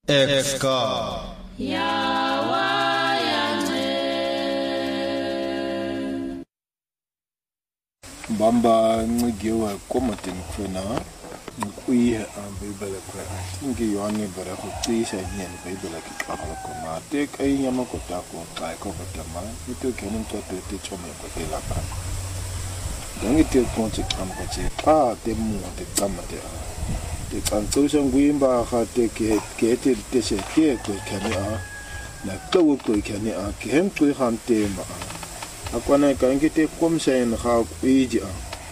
Ex-God. Bamba ngiwe komatin khona ngikuye Bible kwa ingi Yohane bara kutisha nyen Bible kikakala koma te kai nyama kotako kai ko batama ito kenin to te chome ko te la pa dangi te konche kam ko che te mu te kamate te kanto ngwimba ha te ke te se ke ko kani na to ko kani kem ko han te ma akwana ka ngite komsen ga kuiji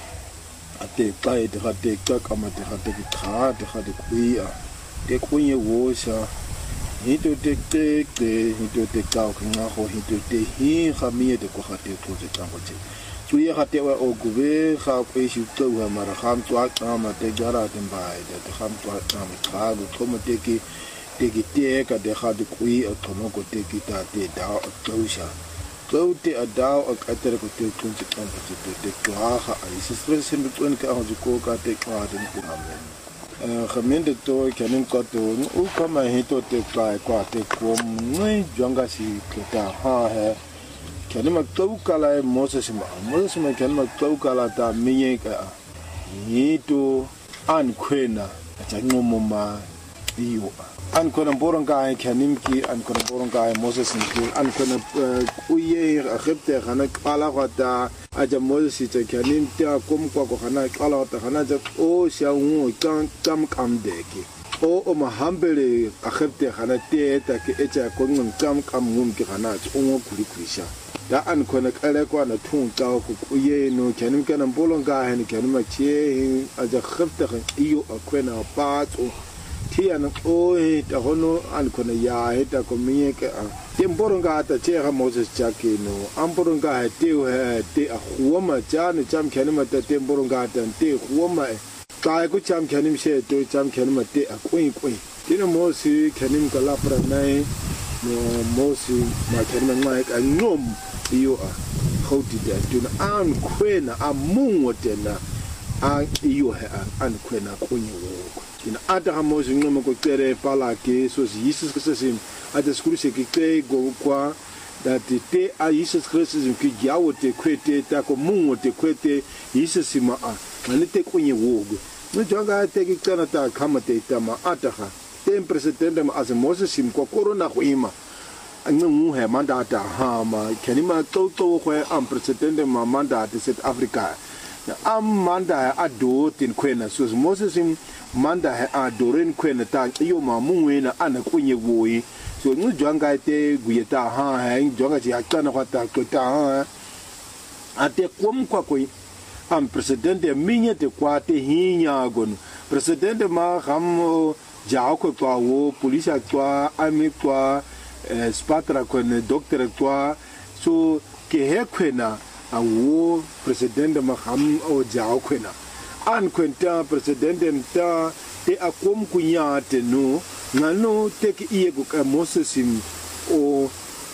ate kai de hate ka kamate hate ki kha de hate kuia te kunye wosha hito te hito te ka nga ho hito te hi khamie de ko hate ko te kamate tuia hate wa ogube ga kuisi to wa mara kham twa kama te gara te bai de kham twa kama kha go komate ki te ka de hate kuia tomo ko te ki ta te da tosha Cloute a dao a kater ko te kunci kan te klaga ai se stress in between ka ho ko ka te klaga in amen gemende to kenin ko to u kama hito te klaga kwa te kom ngai jonga si ta ha he kenin ma to kala Moses ma kenin ma to kala ta minye ka hito an kwena ta ngomo ma iyo an kona boronga kenim ki an kona boronga Moses ki an kona uye Egypte khana kala gata aja Moses te kenim ta kom kwa ko khana kala gata khana ja o sha ngu kam deki o mahambele Egypte khana te ta ke echa ko ngum kam ngum ki khana o kulisha da an kona kale kwa na thung ta ko uye no kenim kana boronga hen kenim che aja Egypte iyo akwena pa Tia na oe ta hono an kona ya heta ko mie ke temporonga ta chega Moses chake no amporonga te te a huoma chane cham khanima ta temporonga ta te huoma ta ko cham khanim she to cham khanima te a kuin tino Moses khanim ka la pra nai no Moses ma khanima ngai ka ngom iyo a khoti ta tuna an kwena amungo tena an iyo an kwena kunyo in ata Moses ngoma ko tere pala ke so Jesus Christus ata skulu se ke go kwa da te a Jesus Christus ki jawo te kwete ta ko mungo te kwete Jesus ma a mane te kunye wogo no jonga te ki kana ta kamate ta ma ata ha te president ma as Moses sim ko corona ko ima ngu he mandata ha ma kenima to ko am president ma mandata South Africa manda ado tin kwena so Moses manda adoren kwena ta iyo mamunwe na ana kunye woyi so ngu jwanga te guyeta ha jwanga ji akana kwata kwata ha ate kwa koi am president minye te kwa te hinya gon president ma ham jao ko kwa wo police kwa ami kwa spatra kwena doctor kwa so ke he kwena awo president maham o jao kwena an kwenta president ta te akom kunya te no ngano te ki iye ko Moses o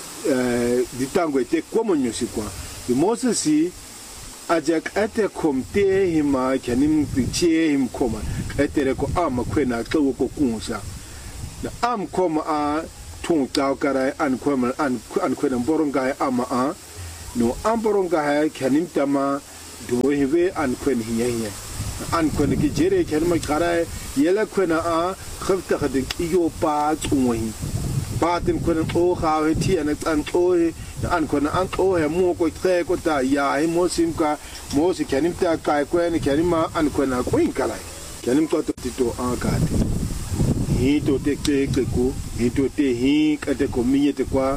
ditango te komonyo sikwa Moses ajak ate komte hima kanim piche him koma ate ko ama kwena to ko kunsa na am koma a tung tao kara an kwena boronga ama no amboronga ha kanim tama do hebe an kwen hiye an kwen ki jere kanma kara yela kwena a khafta khadin iyo pa tsuwi batin kwen o ha ti an an o an kwen an o he mo ko tre ko ta ya he mo sim ka mo si kanim ta kai kwen kanima an kwen a kuin kala kanim to to a ka hi to te ko hi to te hi ka te ko minye te kwa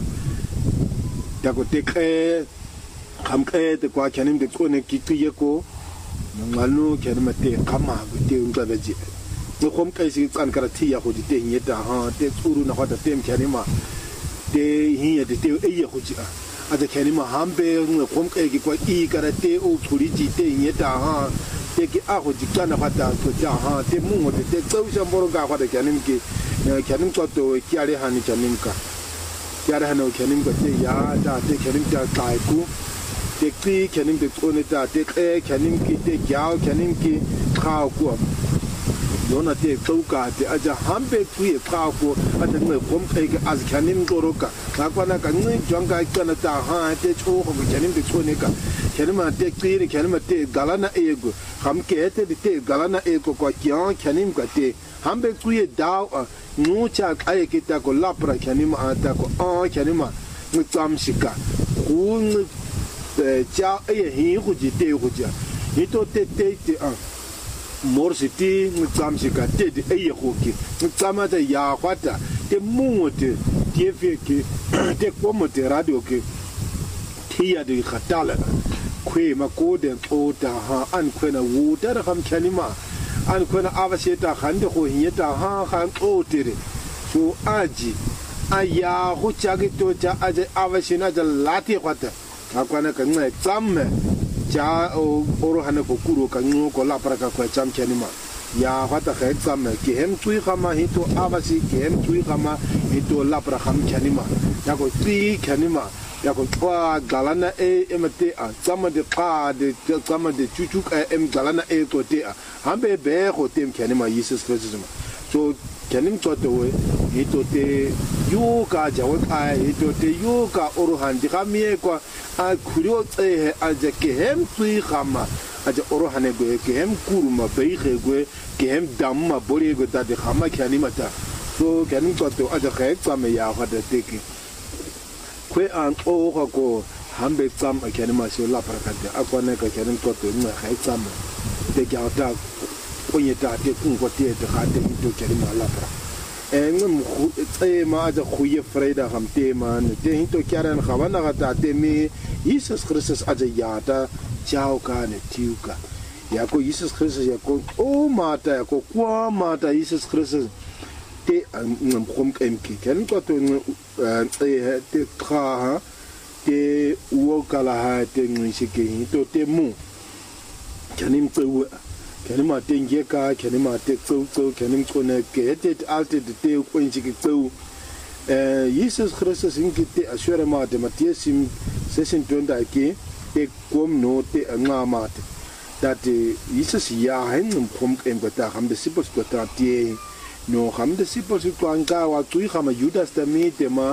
ta ko te kam te kwa kanim de kone ki tuye ko ngalo kanim te kama te unga beji no kom kai si tsan karati ya ko te nyeta ha te tsuru na kwata tem kanima te hiya te eye ko ji a te kanima hambe no kom kai ki kwa I karate o tsuri ji te nyeta ha te ki a ko ji kana kwata to ja ha te mungo te tsau sha mboro ga kwata kanim ki kanim ko to kiare hani kanim ka kiare hano kanim ko te ya da te kanim ta kai ku te ki kanim te tsone ta te kanim ki te gyao kanim ki khao ku yona te tauka te aja hambe pui kako aja ngai kompe as kanim toroka kakwana ka ngai janga kana ta ha te cho ko kanim te cho ne ka kanima te kiri kanima te galana ego ham ke te galana ego ko kya kanim ka te hambe pui dao nu cha kai kita ko lapra kanima ata ko kanima ngam shika ku cha e hi ku ji te ku ja ito te morsiti ngam shika te e ku ki ngama ta ya kwata te mungo te fe ki te komo te radio ki tia de khatala kwe makode ota ha an kwena wuta da kam kanima an kwena avaseta khande ko hieta ha khan otere so aji aya ho chagi to cha aje avashina ja lati kwata akwana ka ngai tsamme cha oro hana ko kuro ka ngo ko la para ka kwa cham kanima ya kwata ka tsamme ki hem tui khama hito avasi ki hem tui khama hito la para kham kanima ya ko tui kanima ya ko twa galana emate a tsama de pa de tsama de chuchu galana ko te a hambe be ko tem kanima Jesus Christ so kanim to we hito te yoga jawa ka hito te yoga orohan di khamie ko a khuro tse a je ke hem tui khama a je orohane go ke hem kuruma be ge go ke hem damma bori go ta de khama kanima ta so kanim to a je ge tsame ya ha de te ke kwe an o ko hambe tsam a kanima so la parakate akwane ka kanim to nna ga tsama te ga ta onyeta te kungo te gate into kanima la para ngam tse ma ja goeie vrydag am te man te into karen gawana gata te me Jesus Christus aja yata chao ka ne tiuka ya ko Jesus Christus ya ko o mata ya ko kwa mata Jesus Christus te ngam khom kemki ken ko to te kha te uo kala ha te ngishike into te mu kanim tsewa kanima tenje ka kanima te tso kanim kone ke te alte te kwenji ki tso Jesus Christus inki te asure ma te Mattheus 6:20 ke te kom no te ngama te dat Jesus ya hen kom kem ta ham disciples ko ta te no ham disciples ko anga wa tui khama Judas te me te ma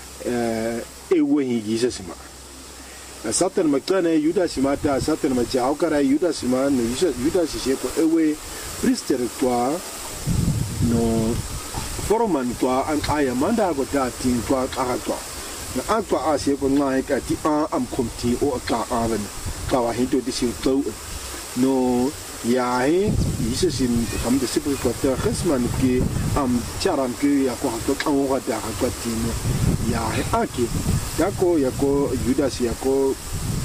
we Jesus ma Satan makane Judas mata Satan ma jao kara Judas ma no Judas se ko ewe priester toi no foroman toi an aya manda go ta tin toi ka toi na an toi a se ko ngai ka ti am komti o ka aven ka wa hinto di si to no ya he Jesus in kam de sipul ko ta khasman ki am charam ki ya ko to ka o ga ta ka tin ya he aki yako Judas yako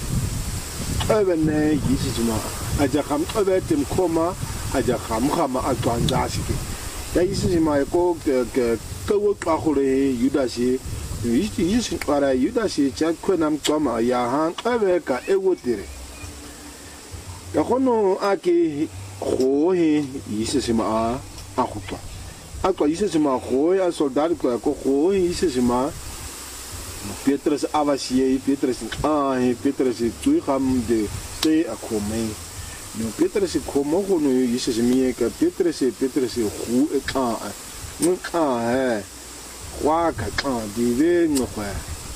abene Jesus ma aja kham abetem koma aja kham atwanga sike ya Jesus ma yako ke ko ka khore Judas Jesus para Judas cha kwenam koma ya han abe ka ewotire ya kono aki khohe Jesus ma akhupa akwa Jesus ma khoya soldado ko khohe Jesus ma Petrus avasie Petrus Petrus tui kham de te akome no Petrus komo ko no Jesus mi ka Petrus khu e ka no ka he kwa ka ka di ve no kwa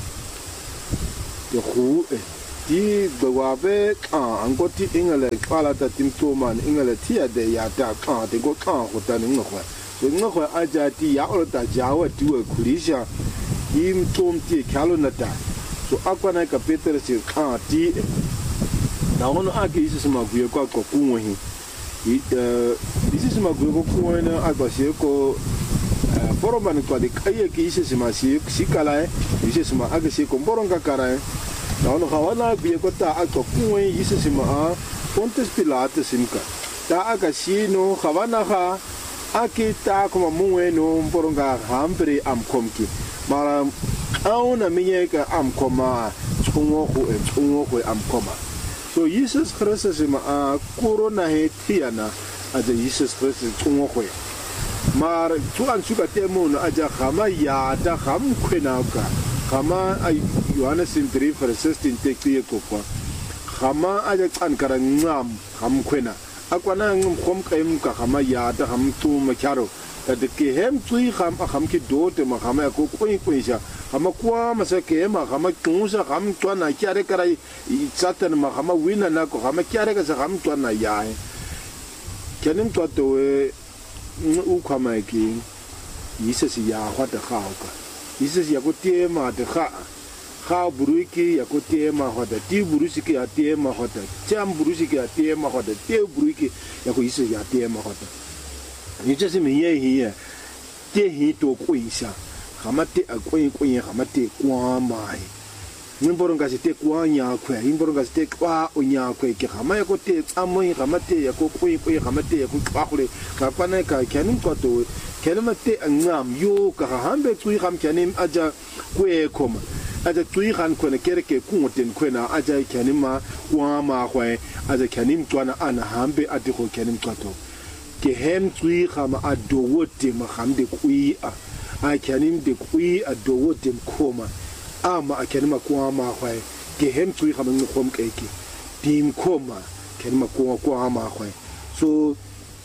de khu e di de wa be ka an ko ti ingale kala ta tim to man ingale ti ya de ya ta ka de ko ka ho ta no kwa so no kwa aja ti ya o ta jawa ti we khulisha im tom ti kalonata so akwana ka Petrus ka ti na ono aki Jesus ma guye kwa ko kunwo hi Jesus ma guye ko kunwo na agbase ko boroban ko de kaye ki Jesus ma si kala Jesus ma agase ko boronga kara na ono hawana guye ko ta ako kunwo Jesus ma Pontius Pilatus simka ta agasi no hawana ha aki ta ko mumwe no boronga hambre am komki mara auna minyeka am koma tsungo ko am koma so Jesus Christus ma corona he tiana aja Jesus Christus tsungo ko mar tuan suka temo aja khama ya ta kham khena ka khama Johannes 3:16 tekti ko khama aja kan karangam kham khena akwana ngom kaim ka khama ya ta ham tu ma charo ta de ke hem tui kham kham ki do te ma khama ko kuin sha khama kwa ma se ke ma khama tu sa kham to na kyare karai I satan ma khama wina na ko khama kyare ka sa kham to na ya kenim to to u khama ki isa si ya hwa ta kha ka isa si ya ko te ma de kha buruiki ya ko te ma hwa ti burusi ki ya te ma hwa cham burusi ki ya te ma hwa te buruiki ya ko isa ya te ma hwa你这是没ye hi te hi to kuin sha khama te a kuin khama te kwa mai nin boron ga te kwa nya khwe nin boron ga te kwa o nya khwe ke khama ya ko te tsamoi khama te ya ko kuin khama te ya ko kwa khule ka pana ka kenin ko to kenin te ngam yo ka hambe tsui kham kenin aja kwe koma aja tsui khan ko ne kere ke ku ten kwe na aja kenin ma kwa ma khwe aja kenin to na ana hambe ati ko kenin to ke hem tsui khama adowote ma khamde kui a kenin de kui adowote koma ama kenin ma kwa ma khwe ke hem tsui khama ngom keke tim koma kenin ma kwa ma khwe so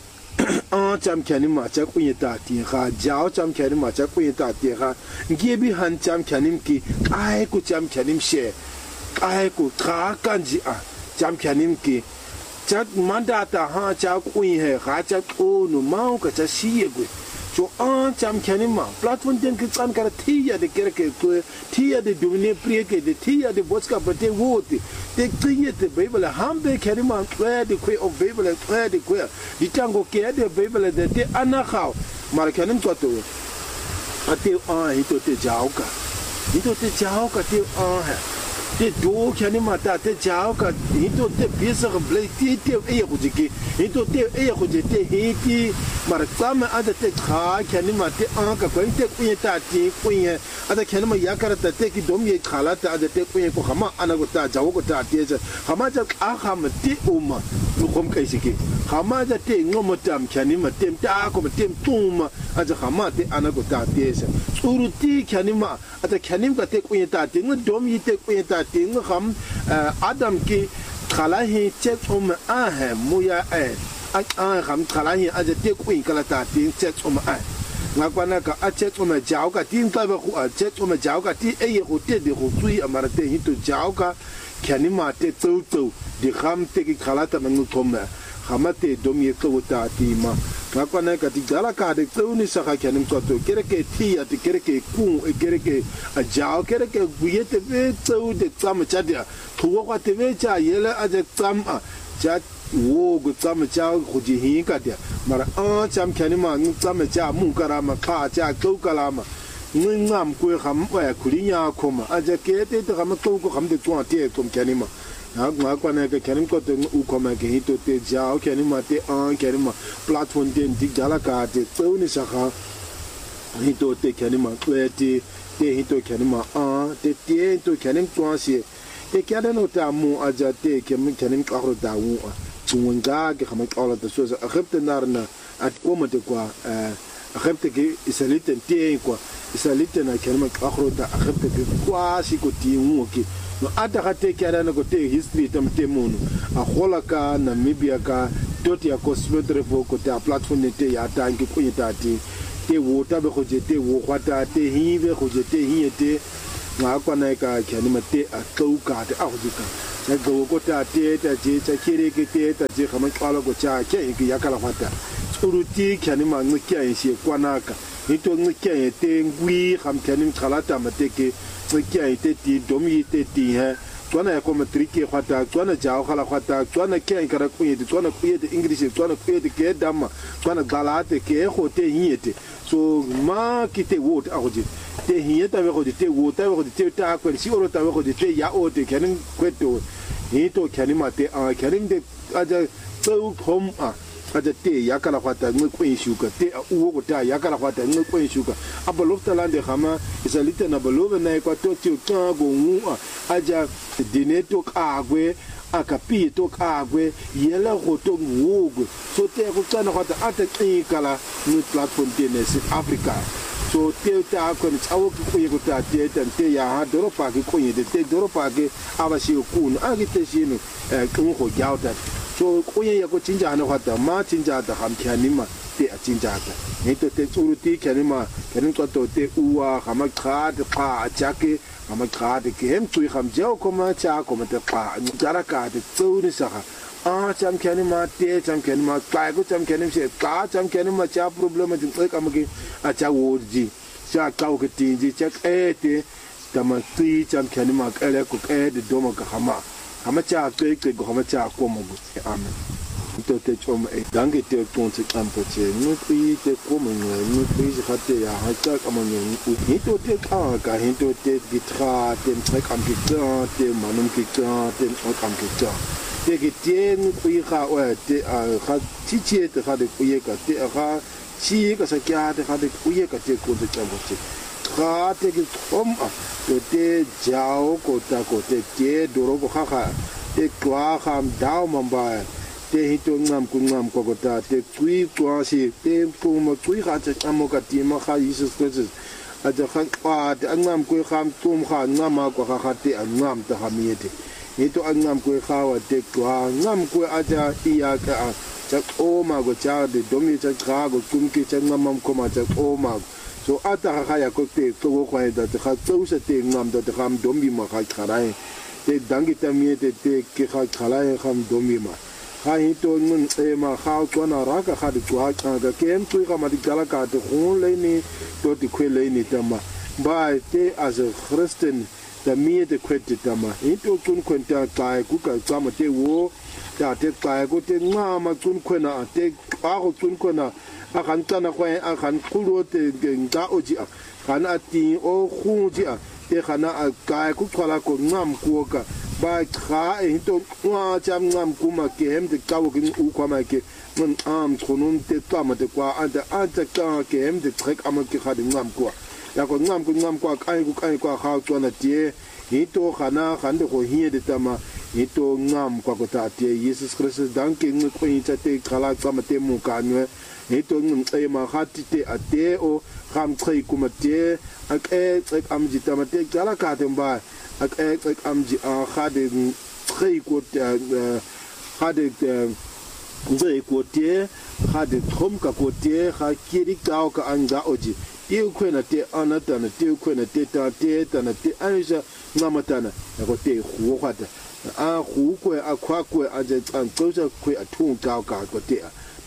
cham kenin ma cha kuyi ta ti kha jao cham kenin ma cha kuyi ta ti kha ngie bi han cham kenin ki ai ku cham kenin she ai ku kha kanji cham kenin ki cha mandata ha cha kuin he ha cha ko no mau ka cha siye gu so cham kenin ma platform den ki cham kar thiya de kere ke ko thiya de domine priye ke de thiya de boska pate wote de thiya de bible hambe kenin ma kwe de kwe of bible kwe de kwe di tango ke de bible de ana khaw mar kenin to to ate hito te jauka te te do kenin ma ta te jauka hito te bisa blai te e go jiki hito te e go jete hiti mar tsama ada te kha kenin ma te ka ko te kuye ta ti kuye ada kenin ma yakarata te ki dom ye khala ta ada te kuye ko khama ana go ta jawo go ta te khama ja khama te uma kom kai siki khama ja te ngomo tam kenin ma tem ta ko tem tuma ada khama te ana go ta te tsuru ti kenin ma ada kenin ka te kuye ta te dom ye te kuye ta te kham adam ki khala hi che tsum muya kham khala hi aja te kuin kala ta tin che tsum nga kwana ka a che tsum jao ka tin ta ba khu a che tsum jao ka ti e go te de go tsui amara te hi to jao ka khani ma te tsu di kham te ki khala ta mangu thoma khamate dom ye tsu ta ti ma nga kwana ka ti dala ka de tsu ni sa ka khani to to kere ke ti ya ti kere ke ku kere ke a jao kere ke guye te ve tsu de tsam cha dia thuwa ka te ve cha yele a je tsam cha wo go tsam cha go ji hin ka dia mara cham khani ma tsam cha mu kara ma kha cha kau kala ma ngam ko kham wa kulinya khoma a je ke te kham to ko kham de to te kom khani ma nga kwana ka kenim ko te u koma ke hito te jao kenim ma te kenim ma platform den dik dala ka te tsoni sa kha hito te kenim ma te hito kenim ma te to kenim twansi te kada no ta mu aja te kenim ka ro da wu tsunga ke khama ka la so sa khapte narna at koma te kwa khapte ke isalite te kwa isalite na kenim ka ro da khapte ke kwa si ko ti wu ke no ata ka te kya na ko te history tam te mono a khola ka Namibia ka dot ya ko smetre fo ko te platform ne te ya ta ngi ko yita te wo ta be ko je te wo kwata te hi be ko je te hi te nga kwa na ka kya ni ma te a kau ka te a go ka ya go ko ta te ta je ta kire ke te ta je khama kwala ko cha ke ngi ya kala kwata tsuru ti kya ni ma ngi kya yin shi kwa na ka hito ngi kya te ngui kham kya ni khala ta ma te ke kia ite ti domi ite ti he tswana ya koma triki khwata tswana jao khala khwata tswana kia inkara kuye tswana kuye de english tswana kuye de ke dama tswana galate ke khote hiete so ma kite wot a khoje te hieta be khoje te wot a khoje te ta ko si oro ta be khoje te ya o te kenin kweto hito kenin ma te a kenin de aja tsau khom aja te ya kala khwata ngwe kwen shuka te uwo ko ta ya kala khwata ngwe kwen shuka abalofta lande khama isalite na balove na kwa to ti ka go ngu aja dineto kagwe akapi to kagwe yela go to ngugo so te go tsana khwata ata kala ni platform tenes Africa so te ta ko ni tsawo ko ye ko ta te ya ha doro pa ke ko ye te doro pa ke abasi ko kun agite shino ko ko jauta so kuye ya ko cinjana hata ma cinjata hamkianima te cinjata nito te tsuruti kanima kanin to te uwa hama khad qa chake hama khad ke hem tsui ham jao koma cha koma te qa jaraka te tsuri saha cham kanima te cham kanima qa ko cham kanim se qa cham kanima cha problem tin tsai kamaki a cha woji cha kau ke tinji cha te tama tui cham kanima kale ko de doma ka hama cha ke ko hama cha ko mo amen to te chom dange te tonse kampo che no kui te ko mo no kui se hate ya ha cha ka mo no ni to te ka hin to te gitra te kam gitra te manum gitra te kam gitra te gitra no kui ka o te ha chi chi te ha de kui ka te ha chi ka sa kya te ha de kui ka te ko te kampo che ka te ki om to te jao ko ta ko te doro ko ha te kwa ham dao mamba te hito ngam ko ta te kui kwasi te mo kui ha te amoka ti ma ha Jesus Christ a te ha te ngam ko ham tum ha ngama ko ha te ngam ta ha miete hito ngam ko ha wa te kwa ngam ko a ja iya ka cha o ma go cha de domi cha ka go kum ki cha ngam ko ma cha o ma so ata ha ya ko te to go kwa da te ha to se te ngam da te ham domi ma ha kharai te dangita miete te ki ha kharai ham domi ma ha hito ngun ma ha tswana raka ha di kwa ka kem tu ga ma di kala ka te gon le ni to di kwele ni tama ba te as a Christian da mi de kwete tama hito kun kwenta ka ku ka tsama te wo ta te ka ku te nga ma kun kwena te ka go kun kwena a kan tsana kwa a kan kulo te nga oji a kan ati o khu ji a te kana a ka ku kwala ko ngam ku ka ba kha hito wa cham ngam kuma ke hem de kawo kin u kwama ke mun am khunun te tama te kwa anta ka ke hem de trek am ke kha de ngam kwa ya ko ngam kwa kai kwa ha tsona tie hito khana khande ko hie de tama hito ngam kwa ko ta tie Jesus Christ danke ngi ko ita te khala tsama te mu kanwe hito ngi ma khati te ate o kham tsai kuma te ak tsek am ji tama te kala ka te ba ak amji khade très côté khade nzai côté khade trom ka côté kha kiri ka ka anga oji ti kwena te anata na ti kwena te ta na te anja ngamatana ko te khu khata a khu ko a khwa ko a je tsan tsosa ko a thung ka ko te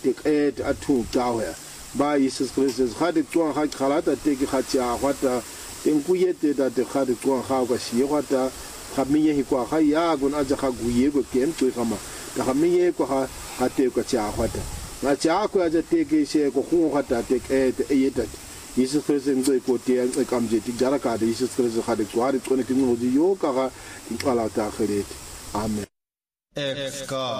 a thung ka ya ba Jesus Christ khade tswa kha khalata te ki khacha khata tenkuye te da te khade kwa kha ka shi khata khamiye hi kwa kha ya gun aja kha guye go kem tu khama ta khamiye ko ha te ko cha khata na cha ko aja te ke she ko khu khata te ke te yeta Jesus Christ ngai ko te kam je ti jara ka de Jesus Christ khade kwa ri ko ne ti no yo ka ga ti kala ta khret amen